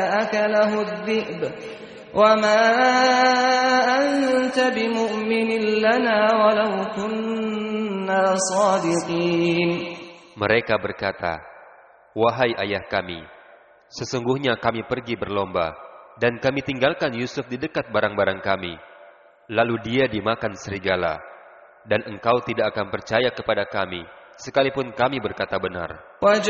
أكله الذئب وما أنت بمؤمن لنا ولو كنا صادقين. Mereka berkata, wahai ayah kami, sesungguhnya kami pergi berlomba dan kami tinggalkan Yusuf di dekat barang-barang kami. Lalu dia dimakan serigala, dan engkau tidak akan percaya kepada kami sekalipun kami berkata benar.